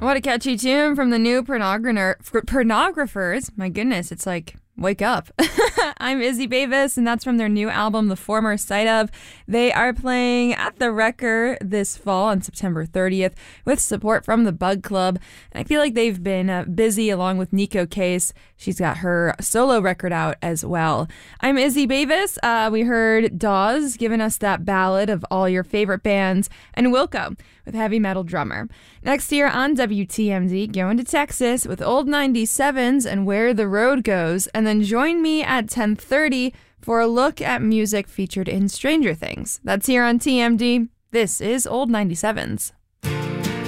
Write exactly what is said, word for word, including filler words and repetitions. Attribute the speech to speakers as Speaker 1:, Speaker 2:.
Speaker 1: What a catchy tune from the new pornogra- pornographers. My goodness, it's like, wake up. I'm Izzy Bavis, and that's from their new album, The Former Sight Of. They are playing at the Wrecker this fall on September thirtieth with support from the Bug Club. And I feel like they've been uh, busy along with Nico Case. She's got her solo record out as well. I'm Izzy Bavis. Uh, we heard Dawes giving us that ballad of all your favorite bands, and Wilco with Heavy Metal Drummer. Next year on W T M D, going to Texas with Old ninety-sevens and Where the Road Goes, and then join me at ten thirty for a look at music featured in Stranger Things. That's here on T M D. This is Old ninety-sevens.